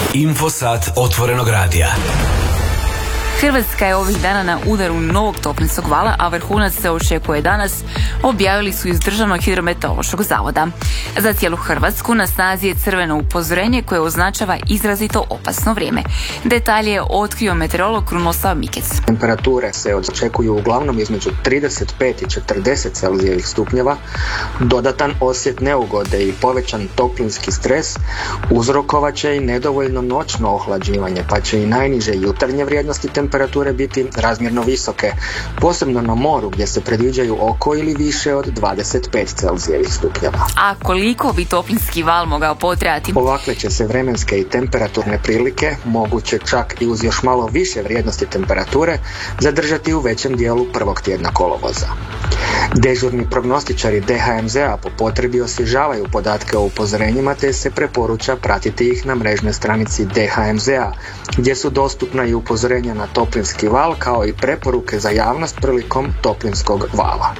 Infosat otvorenog radija. Hrvatska je ovih dana na udaru novog toplinskog vala, a vrhunac se očekuje danas, objavili su iz Državnog hidrometeorološkog zavoda. Za cijelu Hrvatsku na snazi je crveno upozorenje koje označava izrazito opasno vrijeme. Detalje je otkrio meteorolog Krunoslav Mikec. Temperature se očekuju uglavnom između 35 i 40 Celzijevih stupnjeva. Dodatan osjet neugode i povećan toplinski stres uzrokovat će i nedovoljno noćno ohlađivanje, pa će i najniže jutarnje vrijednosti temperature biti razmjerno visoke, posebno na moru gdje se predviđaju oko ili više od 25 Celzijevih stupnjeva. A koliko bi toplinski val mogao potrajati? Ovakve će se vremenske i temperaturne prilike, moguće čak i uz još malo više vrijednosti temperature, zadržati u većem dijelu prvog tjedna kolovoza. Dežurni prognostičari DHMZ-a po potrebi osvježavaju podatke o upozorenjima, te se preporuča pratiti ih na mrežnoj stranici DHMZ-a, gdje su dostupna i upozorenja na toplinski val, kao i preporuke za javnost prilikom toplinskog vala.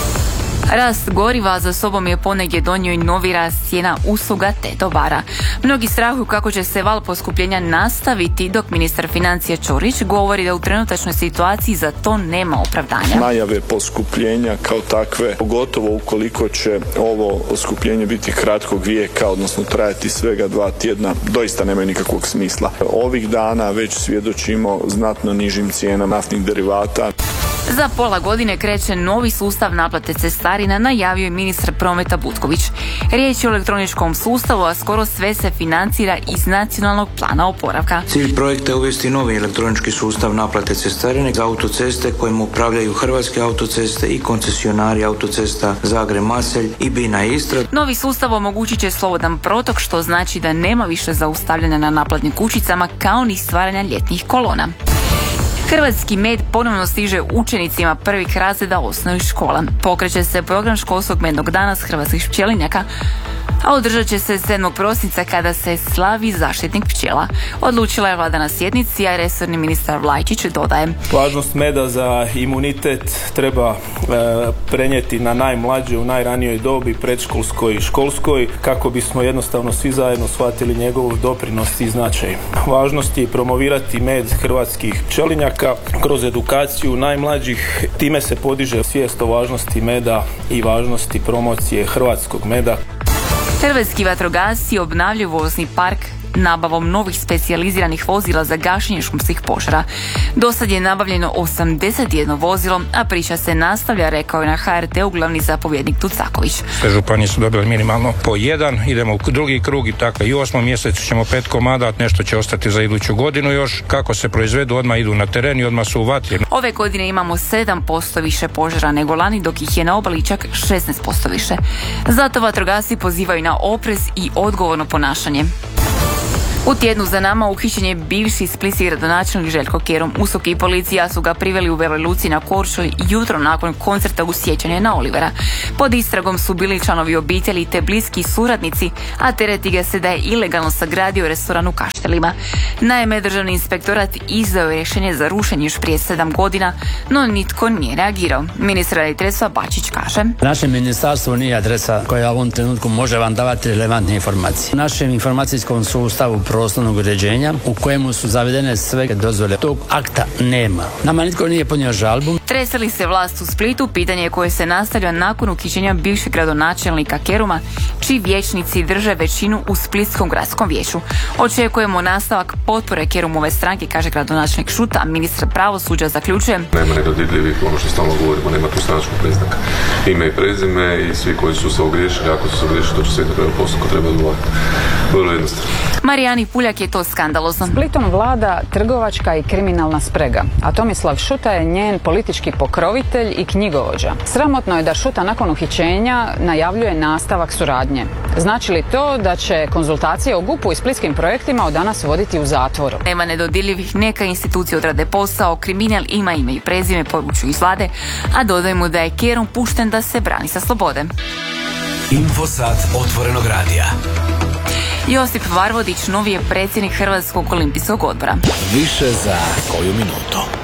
Rast goriva za sobom je ponegdje donio i novi rast cijena usluga te dobara. Mnogi strahuju kako će se val poskupljenja nastaviti, dok ministar financija Ćorić govori da u trenutačnoj situaciji za to nema opravdanja. Najave poskupljenja kao takve, pogotovo ukoliko će ovo poskupljenje biti kratkog vijeka, odnosno trajati svega 2 tjedna, doista nemaju nikakvog smisla. Ovih dana već svjedočimo znatno nižim cijenama naftnih derivata. Za pola godine kreće novi sustav naplate cestarina, najavio je ministar prometa Butković. Riječ je o elektroničkom sustavu, a skoro sve se financira iz nacionalnog plana oporavka. Cilj projekta je uvesti novi elektronički sustav naplate cestarine za autoceste kojim upravljaju Hrvatske autoceste i koncesionari autocesta Zagreb-Macelj i Bina-Istra. Novi sustav omogućit će slobodan protok, što znači da nema više zaustavljanja na naplatnim kućicama kao ni stvaranja ljetnih kolona. Hrvatski med ponovno stiže učenicima prvih razreda osnovnih škola. Pokreće se program školskog mednog dana s hrvatskih pčelinjaka, a održat će se 7. prosinca kada se slavi zaštitnik pčela. Odlučila je vlada na sjednici, a resorni ministar Vlajčić dodaje: važnost meda za imunitet treba prenijeti na najmlađe u najranijoj dobi, predškolskoj i školskoj, kako bismo jednostavno svi zajedno shvatili njegov doprinos i značaj. Važnost je promovirati med hrvatskih pčelinjaka kroz edukaciju najmlađih. Time se podiže svijest o važnosti meda i važnosti promocije hrvatskog meda. Hrvatski vatrogasci obnavljaju vozni park nabavom novih specijaliziranih vozila za gašenje šumskih požara. Do sad je nabavljeno 81 vozilo, a priča se nastavlja, rekao je na HRT-u glavni zapovjednik Tucaković. Sve županije su dobile minimalno po 1, idemo u drugi krug i tako i u 8. mjesecu ćemo 5 komada, nešto će ostati za iduću godinu još. Kako se proizvedu, odmah idu na teren i odmah su u vatri. Ove godine imamo 7% više požara nego lani, dok ih je na obali čak 16% više. Zato vatrogasci pozivaju na oprez i odgovorno ponašanje. U tjednu za nama uhićen je bivši splitski gradonačelnik Željko Kerum. USKOK i policija su ga priveli u Veloj Luci na Korčuli jutro nakon koncerta u sjećanje na Olivera. Pod istragom su bili članovi obitelji te bliski suradnici, a tereti ga se da je ilegalno sagradio restoran u Kaštelima. Naime, državni inspektorat izdao je rješenje za rušenje još prije 7 godina, no nitko nije reagirao. Ministar graditeljstva Bačić kaže: naše ministarstvo nije adresa koja u ovom trenutku može vam davati relevantne informacije. U našem informacijskom sustavu prostornog uređenja u kojemu su zavedene sve dozvole, tog akta nema. Nama nitko nije podnio žalbu. Trese li se vlast u Splitu? Pitanje je koje se nastavlja nakon uhićenja bivšeg gradonačelnika Keruma, čiji vijećnici drže većinu u Splitskom gradskom vijeću. Očekujemo nastavak potpore Kerumove stranke, kaže gradonačelnik Šuta. Ministar pravosuđa zaključuje: nema nedodirljivih, ono što stalno govorimo, nema tu stranačkog preznaka. Ime i prezime i svi koji su se ogriješili, ako su se ogriješili, to će sve treba postupku treba odgovarati. Vrlo jednostavno. Marijani Puljak je to skandalozno. Splitom vlada trgovačka i kriminalna sprega, a Tomislav Šuta je njen politički pokrovitelj i knjigovođa. Sramotno je da Šuta nakon uhićenja najavljuje nastavak suradnje. Znači li to da će konzultacije o GUP-u i splitskim projektima od danas voditi u zatvoru? Nema nedodirljivih, neka institucije odrade posao, kriminal ima ime i prezime, poručuju iz vlade, a dodajmo da je Kerum pušten da se brani sa slobode. Infosat otvorenog radija. Josip Varvodić novi je predsjednik Hrvatskog olimpijskog odbora. Više za koju minutu.